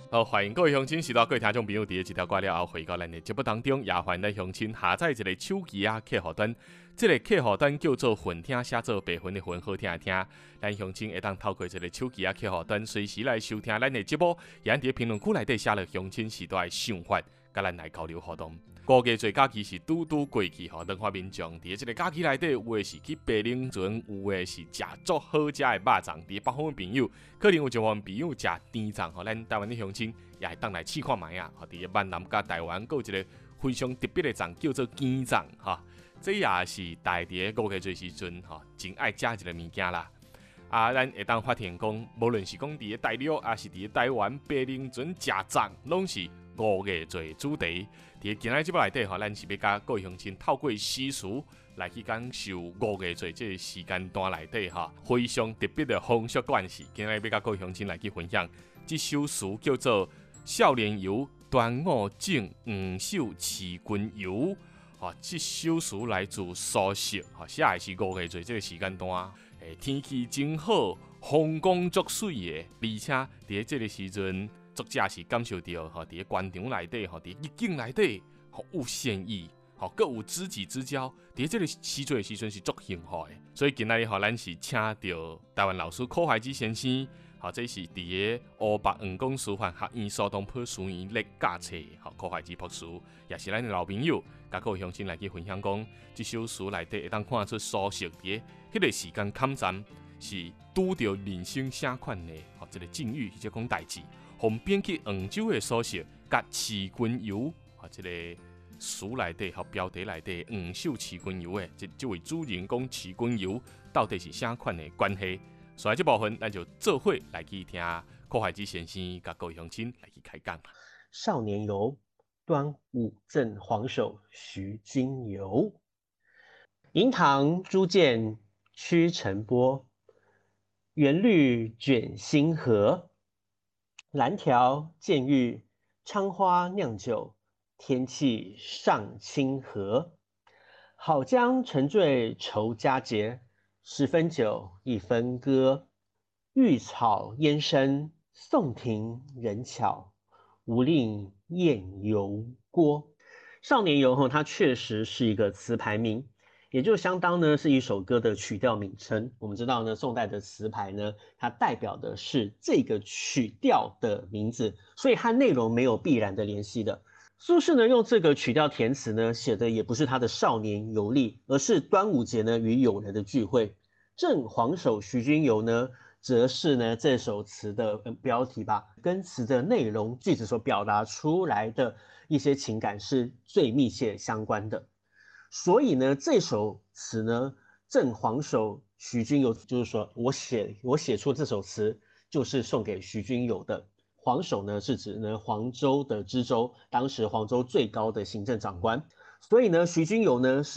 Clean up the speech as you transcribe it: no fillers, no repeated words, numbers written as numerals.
欢迎各位乡亲，是到各位听众朋友伫这条歌了后，回到咱的节目当中，也欢迎咱乡亲下载一个手机客户端，这个客户端叫做混听，写做白混的混，好听的听。咱乡亲会当透过这个手机客户端，随时来收听咱的节目，也伫评论区内底写了乡亲时代的想法，甲咱来交流互动。五月节假期是拄过去吼，中华民众伫这个假期内底，有的是去白冷船，有的是食足好食的肉粽。伫北方的朋友，可能有一部分朋友食甜粽，吼，咱台湾的乡亲也会当来试看卖啊。吼，伫闽南甲台湾，有一个非常特别的粽，叫做甜粽，哈。这也是大伫五月节时阵，吼，真爱食一个物件啦。咱会当发现讲，无论是讲伫大陆，还是伫台湾，白冷船食粽，拢是五月节主题。伫今仔节目内底，咱是要甲各位乡亲透过诗词来去感受五月节这个时间段内底非常特别的风俗惯习。今仔要甲各位乡亲来去分享，这首诗叫做《少年游端午正黄手持君游》。这首诗来自苏轼，写的是五月节这个时间段。天气真好，风光足水的，而且伫这个时阵。作者是感受到伫官场内底伫逆境内底有善意各有知己之交，伫这个时阵是足幸福的。所以今仔日咱是请到台湾老师柯怀之先生，这是伫乌北黄冈师范学院苏东坡书院咧教册柯怀之博士，也是咱的老朋友，甲各位乡亲来去分享讲，这首诗内底会当看出苏轼伫迄个时间坎站是拄到人生啥款的这个境遇，或者讲代志。红编去杭州的苏轼，甲持君游这个诗内底标题内底黄手持君游的这位主人公持君游到底是啥款的关系？所以这部分咱就做伙来去听柯怀之先生甲各位乡亲来去开讲。 少年游，端午赠黄手徐君游。银塘朱溅曲成波，园绿卷星河。蓝条渐欲昌花酿酒，天气尚清和。好将沉醉愁佳节，10分酒1分歌。玉草烟深送庭人巧，无令宴游郭。少年游它确实是一个词牌名，也就相当呢是一首歌的曲调名称。我们知道呢，宋代的词牌呢，它代表的是这个曲调的名字，所以和内容没有必然的联系的。苏轼呢用这个曲调填词呢，写的也不是他的少年游历，而是端午节呢与友人的聚会。赠黄手徐君游呢，则是呢这首词的标题吧，跟词的内容句子所表达出来的一些情感是最密切相关的。所以呢，这首词呢，赠黄手徐君游，就是说我写出这首词，就是送给徐君游的。黄手呢，是指呢黄州的知州，当时黄州最高的行政长官。所以呢，徐君游呢是